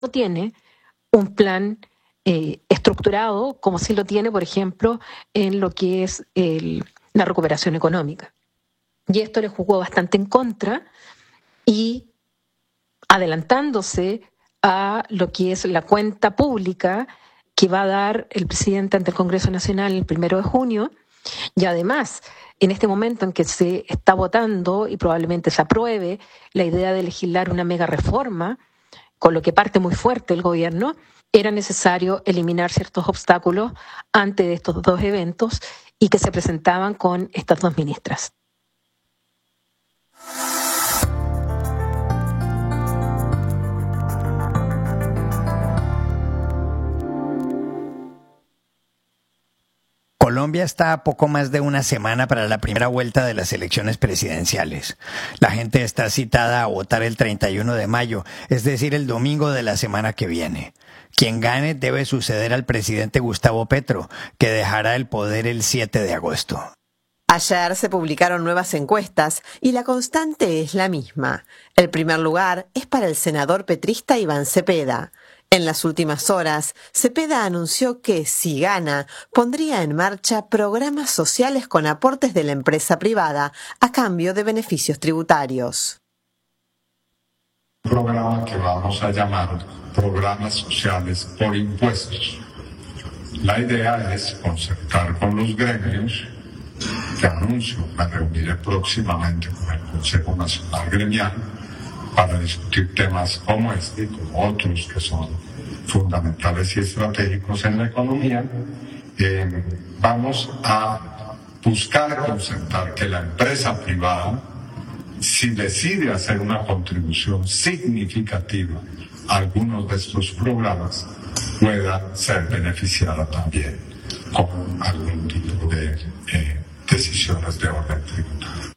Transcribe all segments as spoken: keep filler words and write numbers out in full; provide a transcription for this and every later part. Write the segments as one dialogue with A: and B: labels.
A: no tiene un plan eh, estructurado como sí lo tiene, por ejemplo, en lo que es el, la recuperación económica. Y esto le jugó bastante en contra y adelantándose a lo que es la cuenta pública que va a dar el presidente ante el Congreso Nacional el primero de junio, y además, en este momento en que se está votando y probablemente se apruebe la idea de legislar una mega reforma, con lo que parte muy fuerte el gobierno, era necesario eliminar ciertos obstáculos ante estos dos eventos y que se presentaban con estas dos ministras.
B: Colombia está a poco más de una semana para la primera vuelta de las elecciones presidenciales. La gente está citada a votar el treinta y uno de mayo, es decir, el domingo de la semana que viene. Quien gane debe suceder al presidente Gustavo Petro, que dejará el poder el siete de agosto.
C: Ayer se publicaron nuevas encuestas y la constante es la misma. El primer lugar es para el senador petrista Iván Cepeda. En las últimas horas, Cepeda anunció que, si gana, pondría en marcha programas sociales con aportes de la empresa privada a cambio de beneficios tributarios.
D: Un programa que vamos a llamar programas sociales por impuestos. La idea es concertar con los gremios, que anuncio me reuniré próximamente con el Consejo Nacional Gremial para discutir temas como este y como otros que son fundamentales y estratégicos en la economía. Eh, vamos a buscar concertar que la empresa privada, si decide hacer una contribución significativa a algunos de estos programas, pueda ser beneficiada también con algún tipo de eh, decisiones de orden tributario.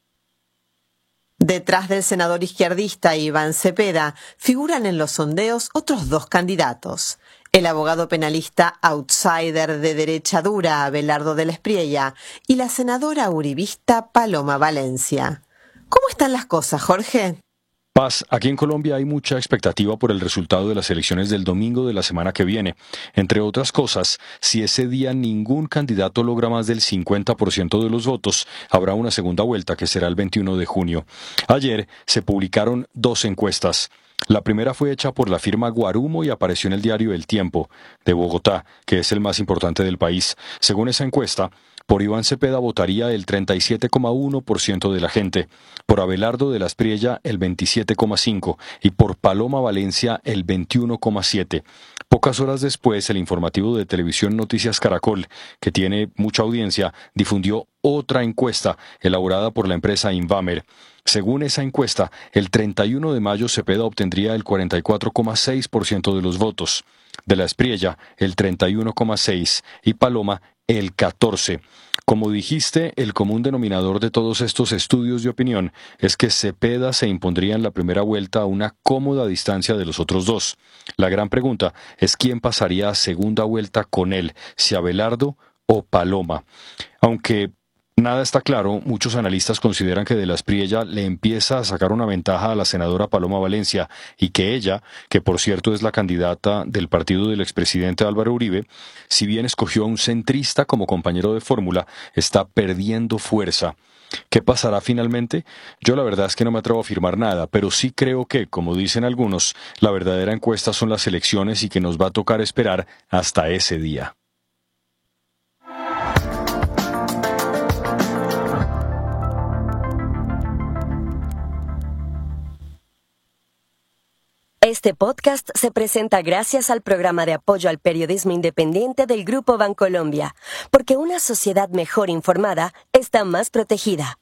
C: Detrás del senador izquierdista Iván Cepeda figuran en los sondeos otros dos candidatos. El abogado penalista outsider de derecha dura Abelardo de la Espriella y la senadora uribista Paloma Valencia. ¿Cómo están las cosas, Jorge?
E: Paz, aquí en Colombia hay mucha expectativa por el resultado de las elecciones del domingo de la semana que viene. Entre otras cosas, si ese día ningún candidato logra más del cincuenta por ciento de los votos, habrá una segunda vuelta que será el veintiuno de junio. Ayer se publicaron dos encuestas. La primera fue hecha por la firma Guarumo y apareció en el diario El Tiempo, de Bogotá, que es el más importante del país. Según esa encuesta, por Iván Cepeda votaría el treinta y siete coma uno por ciento de la gente, por Abelardo de la Espriella el veintisiete coma cinco por ciento y por Paloma Valencia el veintiuno coma siete por ciento. Pocas horas después, el informativo de televisión Noticias Caracol, que tiene mucha audiencia, difundió otra encuesta elaborada por la empresa Invamer. Según esa encuesta, el treinta y uno de mayo Cepeda obtendría el cuarenta y cuatro coma seis por ciento de los votos, de la Espriella el treinta y uno coma seis por ciento y Paloma el catorce por ciento. Como dijiste, el común denominador de todos estos estudios de opinión es que Cepeda se impondría en la primera vuelta a una cómoda distancia de los otros dos. La gran pregunta es quién pasaría a segunda vuelta con él, si Abelardo o Paloma. Aunque nada está claro, muchos analistas consideran que de la Espriella le empieza a sacar una ventaja a la senadora Paloma Valencia y que ella, que por cierto es la candidata del partido del expresidente Álvaro Uribe, si bien escogió a un centrista como compañero de fórmula, está perdiendo fuerza. ¿Qué pasará finalmente? Yo la verdad es que no me atrevo a afirmar nada, pero sí creo que, como dicen algunos, la verdadera encuesta son las elecciones y que nos va a tocar esperar hasta ese día.
F: Este podcast se presenta gracias al programa de apoyo al periodismo independiente del Grupo Bancolombia, porque una sociedad mejor informada está más protegida.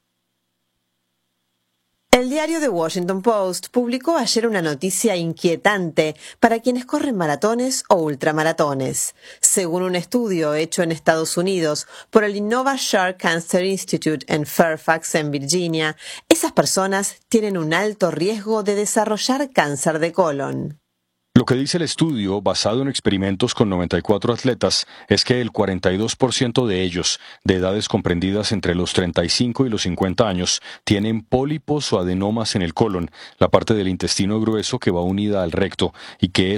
C: El diario The Washington Post publicó ayer una noticia inquietante para quienes corren maratones o ultramaratones. Según un estudio hecho en Estados Unidos por el Innova Shark Cancer Institute en Fairfax, en Virginia, esas personas tienen un alto riesgo de desarrollar cáncer de colon.
E: Lo que dice el estudio, basado en experimentos con noventa y cuatro atletas, es que el cuarenta y dos por ciento de ellos, de edades comprendidas entre los treinta y cinco y los cincuenta años, tienen pólipos o adenomas en el colon, la parte del intestino grueso que va unida al recto, y que